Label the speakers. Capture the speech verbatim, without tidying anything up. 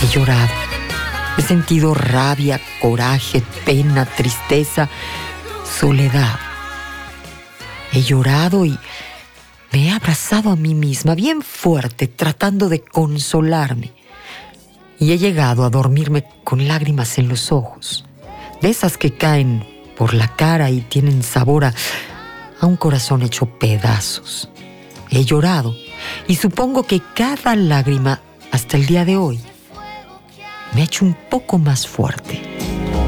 Speaker 1: He llorado. He sentido rabia, coraje, pena, tristeza, soledad. He llorado y me he abrazado a mí misma bien fuerte, tratando de consolarme. Y he llegado a dormirme con lágrimas en los ojos, de esas que caen por la cara y tienen sabor a, a un corazón hecho pedazos. He llorado y supongo que cada lágrima hasta el día de hoy me ha hecho un poco más fuerte.